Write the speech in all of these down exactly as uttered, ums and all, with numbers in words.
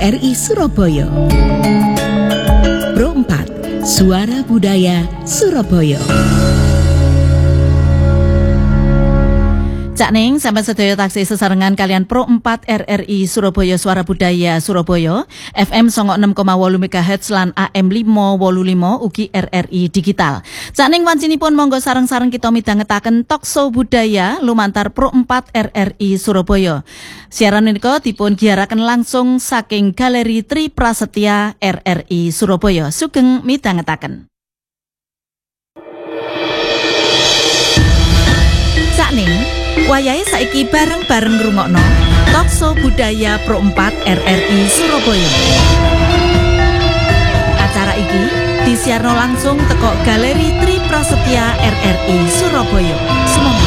R I Surabaya. Pro empat, Suara Budaya Surabaya. Cak Ning, sampai sedaya taksih sesarengan kalian Pro empat R R I Surabaya Suara Budaya Surabaya, F M songo enam koma wolu megahertz lan A M lima wolu lima ugi R R I Digital. Cak Ning wancinipun monggo sareng-sareng kita midhangetaken talkshow budaya lumantar Pro empat R R I Surabaya. Siaran menika dipun giyaraken langsung saking Galeri Tri Prasetya R R I Surabaya. Sugeng midhangetaken. Cak Ning, wayahe saiki bareng-bareng ngrungokno talkshow budaya Pro empat R R I Surabaya. Acara iki disiarno langsung teko Galeri Tri Prasetya R R I Surabaya. Semoga.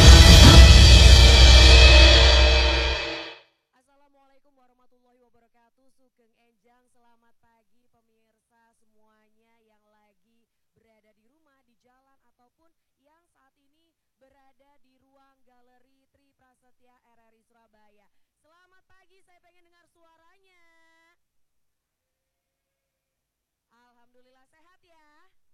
Assalamualaikum warahmatullahi wabarakatuh. Sugeng enjang, selamat pagi pemirsa semuanya yang lagi berada di rumah, di jalan ataupun yang saat ini berada di ruang Galeri Tri Prasetya R R I Surabaya. Selamat pagi, saya pengen dengar suaranya. Alhamdulillah sehat ya.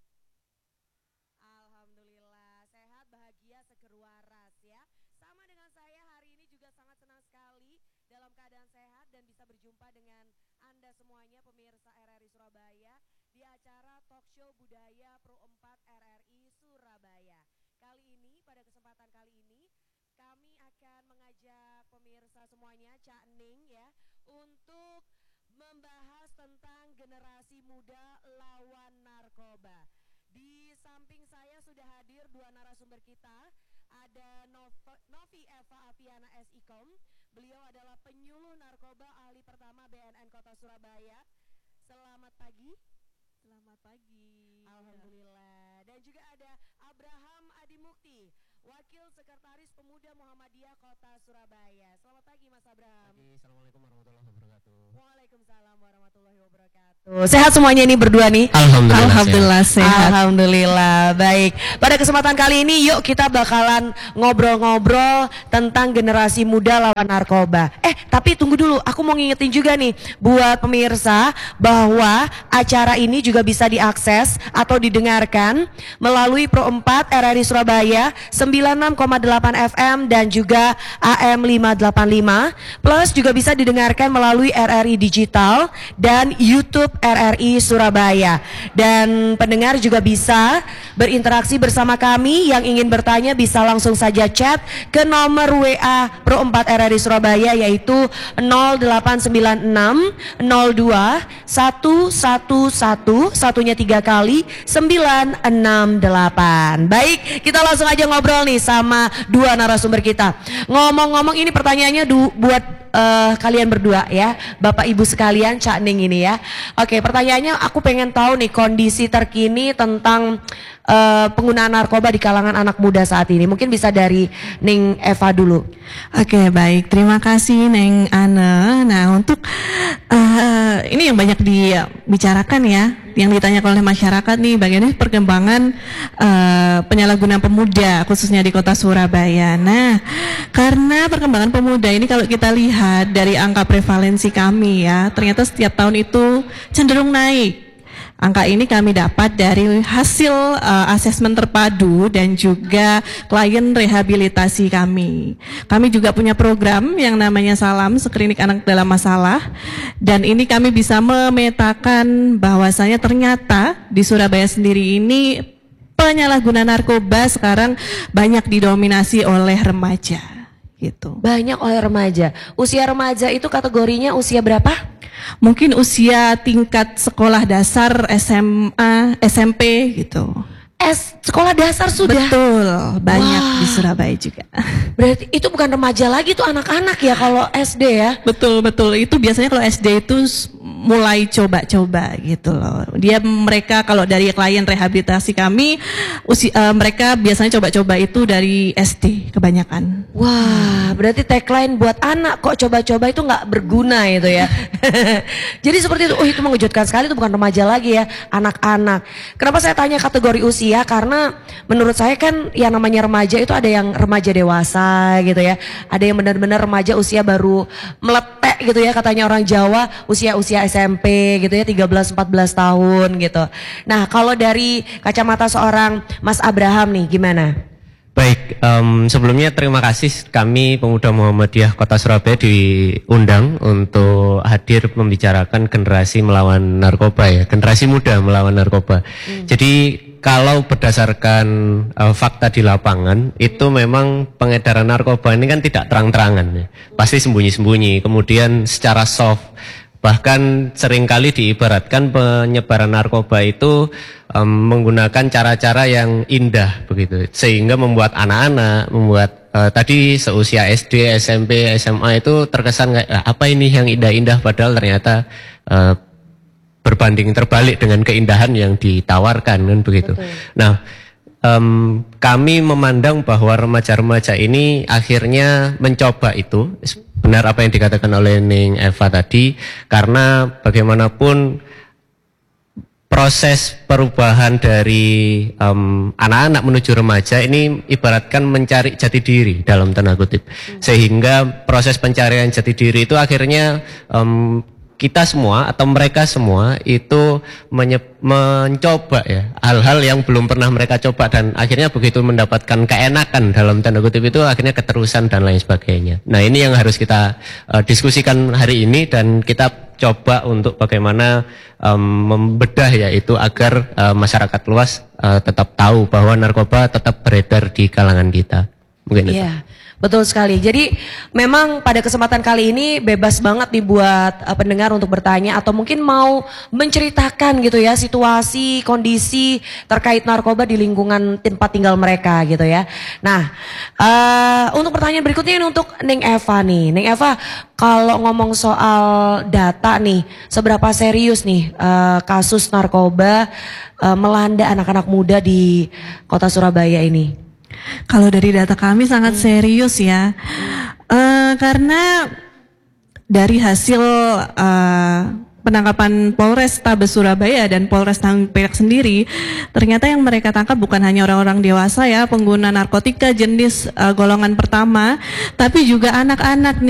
Alhamdulillah sehat, bahagia, seger waras ya. Sama dengan saya hari ini juga sangat senang sekali dalam keadaan sehat dan bisa berjumpa dengan Anda semuanya pemirsa R R I Surabaya di acara Talkshow Budaya Pro empat R R I Surabaya. Kali ini, pada kesempatan kali ini, kami akan mengajak pemirsa semuanya, Cak Ning ya, untuk membahas tentang generasi muda lawan narkoba. Di samping saya sudah hadir dua narasumber kita, ada Novi Eva Aviana S I K O M, beliau adalah penyuluh narkoba ahli pertama B N N Kota Surabaya. Selamat pagi. Selamat pagi. Alhamdulillah. Dan juga ada Abraham Adi Mukti, Wakil Sekretaris Pemuda Muhammadiyah Kota Surabaya. Selamat pagi Mas Abraham. Pagi, Assalamualaikum warahmatullahi wabarakatuh. Waalaikumsalam warahmatullahi wabarakatuh. Sehat semuanya ini berdua nih? Alhamdulillah, Alhamdulillah sehat. sehat. Alhamdulillah, baik. Pada kesempatan kali ini yuk kita bakalan ngobrol-ngobrol tentang generasi muda lawan narkoba. Eh, tapi tunggu dulu, aku mau ngingetin juga nih buat pemirsa bahwa acara ini juga bisa diakses atau didengarkan melalui Pro empat R R I Surabaya sembilan puluh enam koma delapan F M dan juga A M lima delapan lima, plus juga bisa didengarkan melalui R R I Digital dan YouTube R R I Surabaya. Dan pendengar juga bisa berinteraksi bersama kami, yang ingin bertanya bisa langsung saja chat ke nomor W A Pro empat R R I Surabaya yaitu nol delapan sembilan enam nol dua satu satu satu, satunya tiga kali sembilan enam delapan. Baik, kita langsung aja ngobrol nih sama dua narasumber kita. Ngomong-ngomong, ini pertanyaannya du- buat uh, kalian berdua ya, Bapak Ibu sekalian, Cak Ning ini ya. Oke, pertanyaannya aku pengen tahu nih kondisi terkini tentang uh, penggunaan narkoba di kalangan anak muda saat ini. Mungkin bisa dari Ning Eva dulu. Oke, baik, terima kasih Neng Ana. Nah, untuk uh, ini yang banyak dibicarakan ya, yang ditanyakan oleh masyarakat nih, bagaimana perkembangan uh, penyalahgunaan pemuda khususnya di Kota Surabaya. Nah, karena perkembangan pemuda ini kalau kita lihat dari angka prevalensi kami ya, ternyata setiap tahun itu cenderung naik. Angka ini kami dapat dari hasil uh, asesmen terpadu dan juga klien rehabilitasi kami. Kami juga punya program yang namanya Salam Sklinik Anak Dalam Masalah, dan ini kami bisa memetakan bahwasanya ternyata di Surabaya sendiri ini penyalahgunaan narkoba sekarang banyak didominasi oleh remaja. Gitu. Banyak oleh remaja. Usia remaja itu kategorinya usia berapa? Mungkin usia tingkat sekolah dasar, S M A, S M P gitu. S sekolah dasar sudah. Betul, banyak Wah. di Surabaya juga. Berarti itu bukan remaja lagi, tuh anak-anak ya kalau S D ya. Betul, betul. Itu biasanya kalau S D itu mulai coba-coba gitu loh. Dia mereka kalau dari klien rehabilitasi kami, usi, uh, mereka biasanya coba-coba itu dari S D kebanyakan. Wah, berarti tagline buat anak kok coba-coba itu nggak berguna itu ya. Jadi seperti itu, oh itu mengejutkan sekali, itu bukan remaja lagi ya, anak-anak. Kenapa saya tanya kategori usia? Karena menurut saya kan yang namanya remaja itu ada yang remaja dewasa gitu ya. Ada yang benar-benar remaja usia baru meletek gitu ya, katanya orang Jawa, usia-usia S M P gitu ya, tiga belas empat belas tahun gitu. Nah, kalau dari kacamata seorang Mas Abraham nih gimana? Baik, um, sebelumnya terima kasih kami Pemuda Muhammadiyah Kota Surabaya diundang untuk hadir membicarakan generasi melawan narkoba ya, generasi muda melawan narkoba. Hmm. Jadi kalau berdasarkan uh, fakta di lapangan itu memang pengedaran narkoba ini kan tidak terang-terangan ya, pasti sembunyi-sembunyi, kemudian secara soft. Bahkan seringkali diibaratkan penyebaran narkoba itu um, menggunakan cara-cara yang indah begitu, sehingga membuat anak-anak, membuat uh, tadi seusia S D, S M P, S M A itu terkesan kayak ah, apa ini yang indah-indah, padahal ternyata uh, berbanding terbalik dengan keindahan yang ditawarkan kan begitu. Betul. Nah, um, kami memandang bahwa remaja-remaja ini akhirnya mencoba itu. Benar apa yang dikatakan oleh Ning Eva tadi, karena bagaimanapun proses perubahan dari um, anak-anak menuju remaja ini ibaratkan mencari jati diri dalam tanda kutip, sehingga proses pencarian jati diri itu akhirnya um, kita semua atau mereka semua itu menye- mencoba ya hal-hal yang belum pernah mereka coba, dan akhirnya begitu mendapatkan keenakan dalam tanda kutip itu akhirnya keterusan dan lain sebagainya. Nah, ini yang harus kita uh, diskusikan hari ini, dan kita coba untuk bagaimana um, membedah yaitu agar uh, masyarakat luas uh, tetap tahu bahwa narkoba tetap beredar di kalangan kita. Mungkin itu. Iya, betul sekali. Jadi memang pada kesempatan kali ini bebas banget dibuat uh, pendengar untuk bertanya atau mungkin mau menceritakan gitu ya situasi, kondisi terkait narkoba di lingkungan tempat tinggal mereka gitu ya. Nah, uh, untuk pertanyaan berikutnya ini untuk Ning Eva nih. Ning Eva, kalau ngomong soal data nih, seberapa serius nih uh, kasus narkoba uh, melanda anak-anak muda di Kota Surabaya ini? Kalau dari data kami sangat serius ya, uh, karena dari hasil uh, penangkapan Polrestabes Surabaya dan Polres Tanjung Perak sendiri, ternyata yang mereka tangkap bukan hanya orang-orang dewasa ya, pengguna narkotika jenis uh, golongan pertama, tapi juga anak-anak nih.